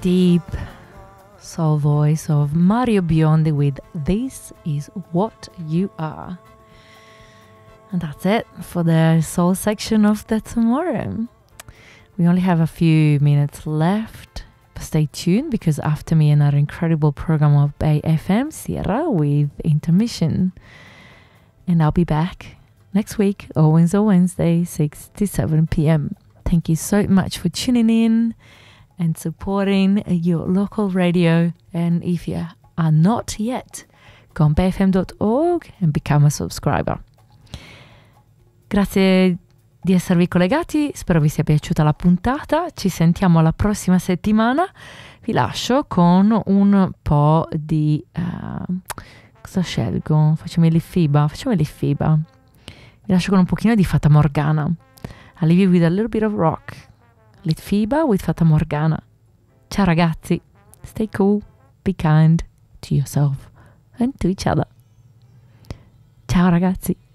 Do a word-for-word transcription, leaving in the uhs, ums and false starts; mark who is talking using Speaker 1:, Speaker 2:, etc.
Speaker 1: deep soul voice of Mario Biondi with This Is What You Are. And that's it for the soul section of the tomorrow. We only have a few minutes left, but stay tuned because after me another incredible program of Bay F M Sierra with Intermission. And I'll be back next week, always on Wednesday, six to seven p.m. Thank you so much for tuning in and supporting your local radio. And if you are not yet, go on bay f m dot org and become a subscriber. Grazie di esservi collegati, spero vi sia piaciuta la puntata, ci sentiamo la prossima settimana. Vi lascio con un po' di... Uh, cosa scelgo? Facciamo l'Iffiba, facciamo l'Iffiba. Vi lascio con un pochino di Fata Morgana. I leave you with a little bit of rock. L'Iffiba with Fata Morgana. Ciao ragazzi, stay cool, be kind to yourself and to each other. Ciao ragazzi.